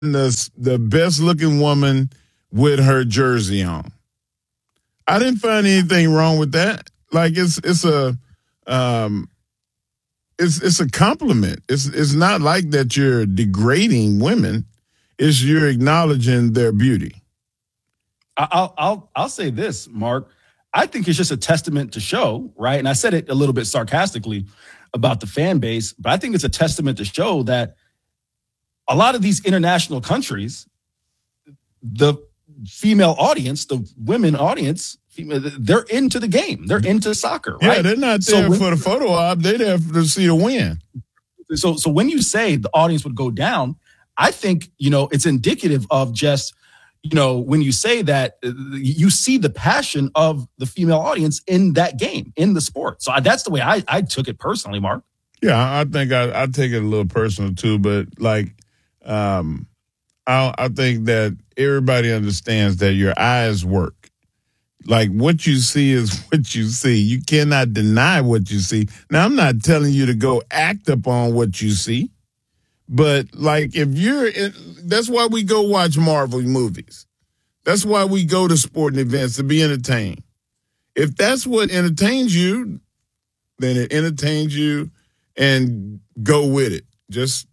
the best looking woman with her jersey on. I didn't find anything wrong with that. Like it's a compliment. It's not like that you're degrading women. It's you're acknowledging their beauty. I'll say this, Mark. I think it's just a testament to show, right? And I said it a little bit sarcastically about the fan base, but I think it's a testament to show that a lot of these international countries, the female audience, the women audience, they're into the game. They're into soccer, right? Yeah, they're not there for the photo op. They're there to see a win. So when you say the audience would go down, I think, it's indicative of just, when you say that, you see the passion of the female audience in that game, in the sport. So that's the way I took it personally, Mark. Yeah, I think I take it a little personal too, but I think that everybody understands that your eyes work. Like what you see is what you see. You cannot deny what you see. Now, I'm not telling you to go act upon what you see, but like that's why we go watch Marvel movies. That's why we go to sporting events to be entertained. If that's what entertains you, then it entertains you and go with it. Just,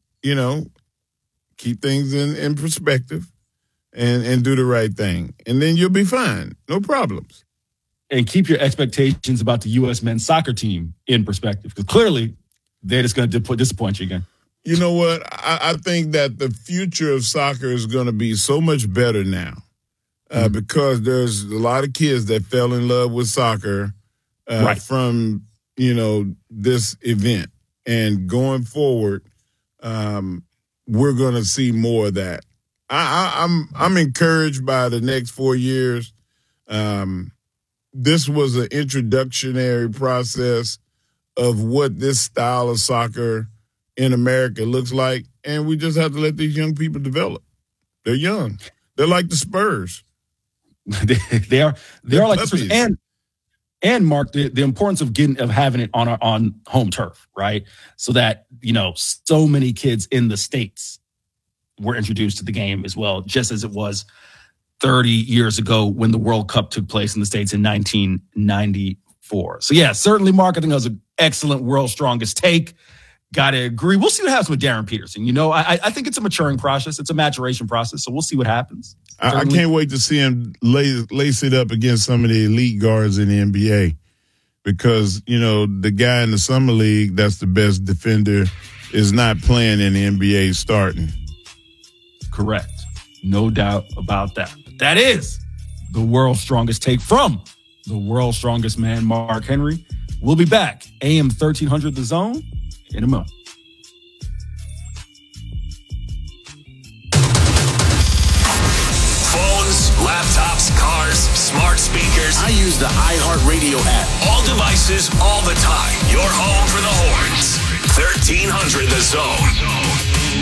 keep things in perspective. And do the right thing. And then you'll be fine. No problems. And keep your expectations about the U.S. men's soccer team in perspective. Because clearly, they're just going to disappoint you again. You know what? I think that the future of soccer is going to be so much better now. Because there's a lot of kids that fell in love with soccer from, this event. And going forward, we're going to see more of that. I'm encouraged by the next 4 years. This was an introductionary process of what this style of soccer in America looks like, and we just have to let these young people develop. They're young. They're like the Spurs. they are like the Spurs. And Mark, the importance of having it on home turf, right? So that so many kids in the States were introduced to the game as well, just as it was 30 years ago when the World Cup took place in the States in 1994. So, yeah, certainly, Mark, I think that was an excellent world's strongest take. Got to agree. We'll see what happens with Darren Peterson. I think it's a maturing process. It's a maturation process, so we'll see what happens. I can't wait to see him lace it up against some of the elite guards in the NBA because, the guy in the Summer League that's the best defender is not playing in the NBA starting. Correct. No doubt about that. But that is the world's strongest take from the world's strongest man, Mark Henry. We'll be back. AM 1300 The Zone in a moment. Phones, laptops, cars, smart speakers. I use the iHeartRadio app. All devices, all the time. Your home for the horns. 1300 The Zone.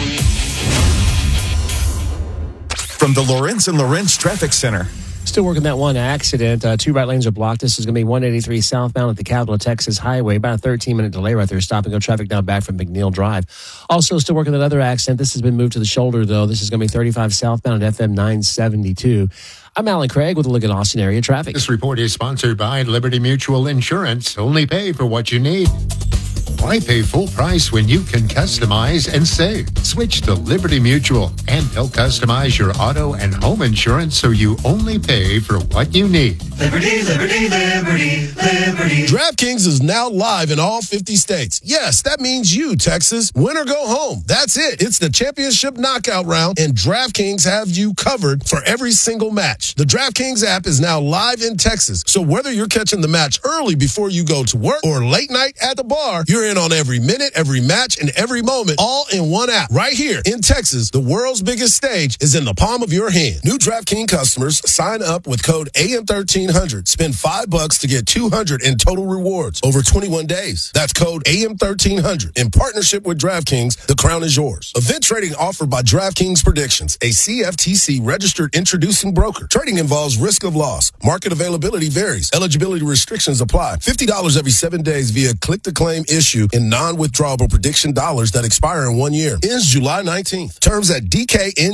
From the Lawrence and Lawrence Traffic Center. Still working that one accident. 2 right lanes are blocked. This is going to be 183 southbound at the Capitol Texas Highway. About a 13-minute delay right there. Stop and go traffic now back from McNeil Drive. Also still working that other accident. This has been moved to the shoulder, though. This is going to be 35 southbound at FM 972. I'm Alan Craig with a look at Austin area traffic. This report is sponsored by Liberty Mutual Insurance. Only pay for what you need. Why pay full price when you can customize and save? Switch to Liberty Mutual, and they'll customize your auto and home insurance so you only pay for what you need. Liberty, liberty, liberty, liberty. DraftKings is now live in all 50 states. Yes, that means you, Texas. Win or go home. That's it. It's the championship knockout round, and DraftKings have you covered for every single match. The DraftKings app is now live in Texas, so whether you're catching the match early before you go to work or late night at the bar, you're in on every minute, every match, and every moment, all in one app. Right here in Texas, the world's biggest stage is in the palm of your hand. New DraftKings customers sign up with code AM1300. Spend $5 to get $200 in total rewards over 21 days. That's code AM1300. In partnership with DraftKings, the crown is yours. Event trading offered by DraftKings Predictions, a CFTC registered introducing broker. Trading involves risk of loss. Market availability varies. Eligibility restrictions apply. $50 every 7 days via click to claim issue. issue in non-withdrawable prediction dollars that expire in 1 year. Ends July 19th. Terms at DKN